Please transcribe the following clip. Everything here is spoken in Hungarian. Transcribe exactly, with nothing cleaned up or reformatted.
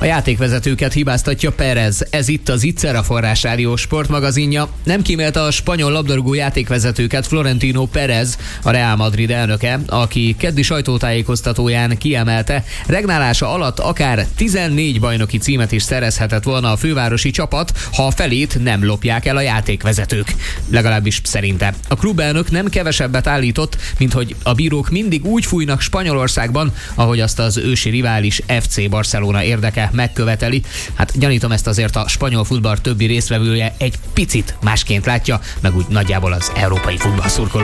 A játékvezetőket hibáztatja Perez. Ez itt az Itzer, a Forrás Rádió sportmagazinja. Nem kímélte a spanyol labdarúgó játékvezetőket Florentino Perez, a Real Madrid elnöke, aki keddi sajtótájékoztatóján kiemelte, regnálása alatt akár tizennégy bajnoki címet is szerezhetett volna a fővárosi csapat, ha a felét nem lopják el a játékvezetők. Legalábbis szerinte. A klubelnök nem kevesebbet állított, mint hogy a bírók mindig úgy fújnak Spanyolországban, ahogy azt az ősi rivális ef cé Barcelona érdeke megköveteli. Hát gyanítom, ezt azért a spanyol futball többi résztvevője egy picit másként látja, meg úgy nagyjából az európai futballszurkoló.